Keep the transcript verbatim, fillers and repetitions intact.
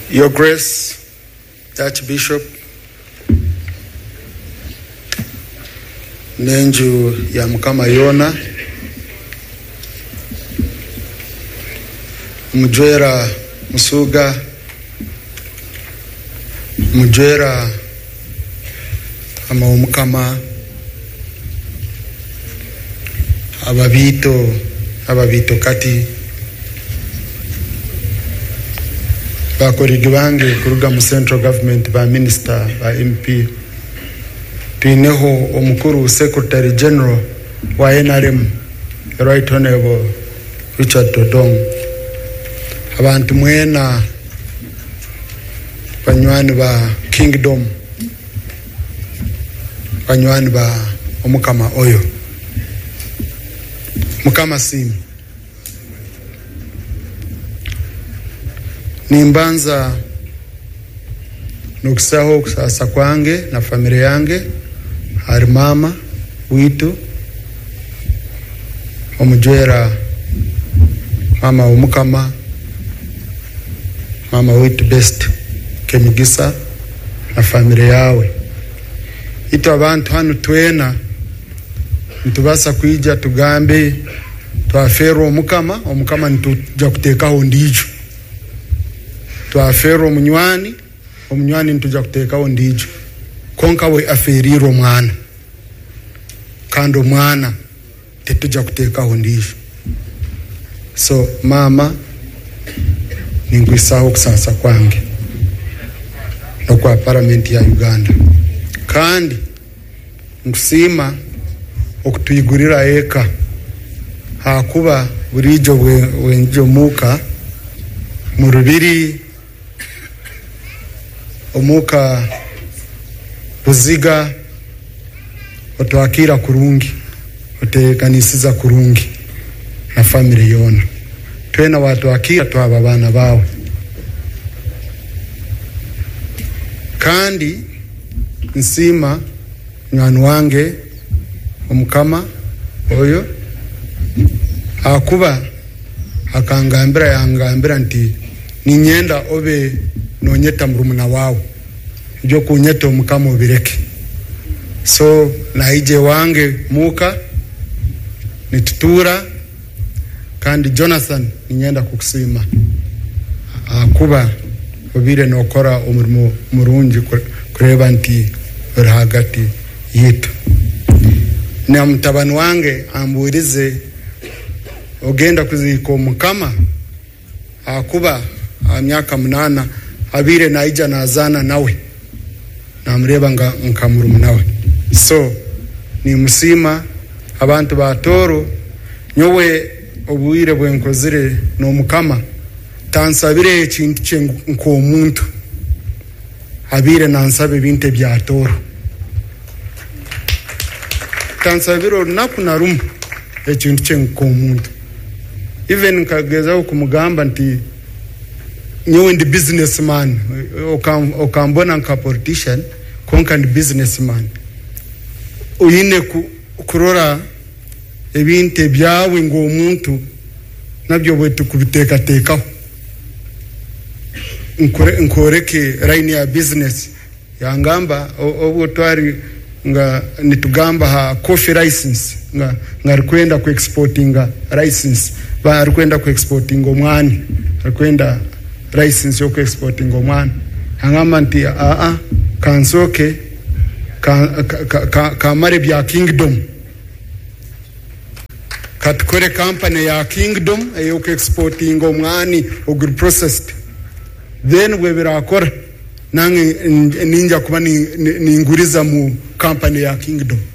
Your Grace, Archbishop, Nenju ya Mukama Yona, Mujwera Musuga, Mujwera ama Mukama, ababito, ababito kati, bakorigi bange kuruga mu central government, ba minister, ba M P, tuineho omukuru secretary general wa N R M, Right Honorable Richard Dodong, abantu mwena banywani ba Kingdom, banywani ba omukama oyo, Mukama Simi. Nimbanza nukusaho kusasa kwange na familia yange, hari mama witu omujwera, mama umukama, mama witu best Kemigisa na familia yawe. Ito abantu hano twena ntubasa kuija tugambe twafero omukama, omukama nituja kutekaho ndijo. Twafero omunywani, omunywani nituja kutekaho ndijo. Konka we aferiro mwana, kando mwana tetuja kutekaho ndijo. So mama ningwisaho kusasa kwange no kwa parliament ya Uganda, kandi nkusima okutuyigurira eka hakuba burijo wenjo muka mu rubiri omuka buziga otwakira kurungi, otekanisiza kurungi na family yona, twena watu akira twaba bana bawe. Kandi nsima mwana wange omukama oyo akuba akangambira yangambira nti ninyenda obe nonyeta murumuna wawe, njo kunyeta omukama obireke. So naije wange muka nitutura, kandi Jonathan ninyenda kukusima akuba obire nokora umurimo murungi kureba nti uri hagati yitu. Na mutabani wange amburize ogenda kuzika omukama akuba myaka munana abire naija nazana nawe namureba nga nkamurumu nawe. So ni musima abantu batoro nyowe obuire bwenkozire no mukama tansabire ekintu kye nko omuntu abire nansabe binte bya toro, tansabiro nakunarumu ekintu kye nko omuntu. Even kageza okumugamba nti nyowe ndi businessman, okam okambona nka politician konka ndi businessman, uyine ku, kurora ebinte byawe ngo omuntu nabyo bwetu kubiteka tekaho nkore nkoreke line ya business yangamba obo twari nga nitugamba ha coffee license nga ngarikwenda ku exportinga license ba arikwenda ku exportinga omwani, arikwenda license yo ku exportinga omwani. Hangama nti a a kansoke ka ka, ka, ka mare bya Kingdom katukore company ya Kingdom eyo ku exportinga omwani ogri processed, then we birakora nange ninja kuba ninguriza mu company ya Kingdom.